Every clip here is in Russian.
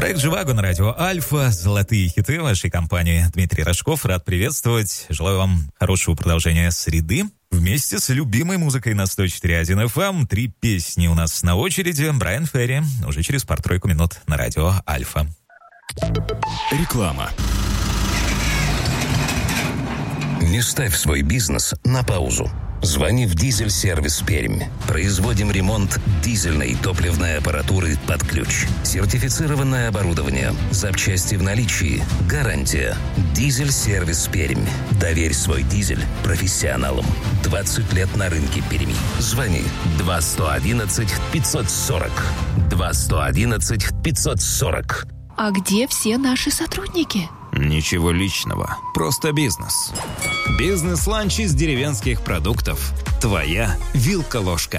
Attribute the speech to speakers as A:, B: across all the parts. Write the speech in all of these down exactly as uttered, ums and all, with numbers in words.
A: Проект «Живаго» на радио «Альфа». Золотые хиты вашей компании. Дмитрий Рожков. Рад приветствовать. Желаю вам хорошего продолжения среды. Вместе с любимой музыкой на сто четыре точка один эф эм. Три песни у нас на очереди. Брайан Ферри. Уже через пару-тройку минут на радио «Альфа».
B: Реклама.
C: Не ставь свой бизнес на паузу. Звони в «Дизель-сервис Пермь». Производим ремонт дизельной и топливной аппаратуры под ключ. Сертифицированное оборудование. Запчасти в наличии. Гарантия. «Дизель-сервис Пермь». Доверь свой дизель профессионалам. двадцать лет на рынке Перми. Звони два сто одиннадцать пятьсот сорок. два сто одиннадцать пятьсот сорок.
D: А где все наши сотрудники?
B: Ничего личного, просто бизнес. Бизнес-ланч из деревенских продуктов. Твоя вилка-ложка.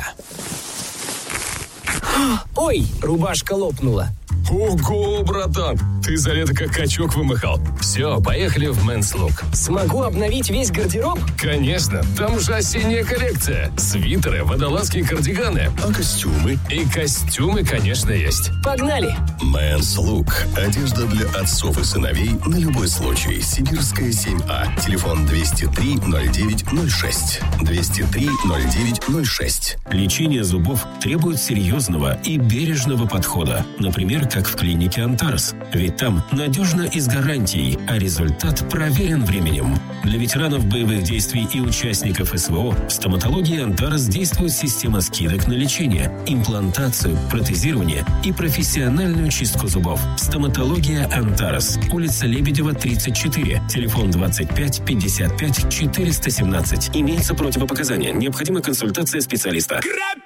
E: Ой, рубашка лопнула.
F: Ого, братан, ты за лето как качок вымахал. Все, поехали в Men's Look.
E: Смогу обновить весь гардероб?
F: Конечно, там же осенняя коллекция. Свитеры, водолазки и кардиганы.
G: А костюмы?
F: И костюмы, конечно, есть.
E: Погнали!
G: Men's Look. Одежда для отцов и сыновей на любой случай. Сибирская семь А. Телефон двести три ноль девять ноль шесть. двести три ноль девять ноль шесть.
H: Лечение зубов требует серьезного и бережного подхода. Например, как в клинике «Антарес». Ведь там надежно и с гарантией, а результат проверен временем. Для ветеранов боевых действий и участников СВО в стоматологии «Антарес» действует система скидок на лечение, имплантацию, протезирование и профессиональную чистку зубов. Стоматология «Антарес». Улица Лебедева, тридцать четыре. Телефон двадцать пять пятьдесят пять четыреста семнадцать. Имеются противопоказания. Необходима консультация специалиста.
F: Крапива!